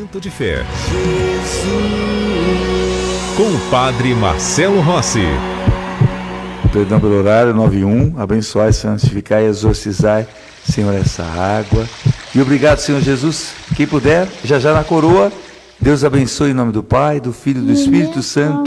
Momento de fé. Com o Padre Marcelo Rossi. Perdão pelo horário, 9:01. Abençoai, santificai e exorcizai, Senhor, essa água. E obrigado, Senhor Jesus. Quem puder, já na coroa, Deus abençoe em nome do Pai, do Filho e do Espírito Santo.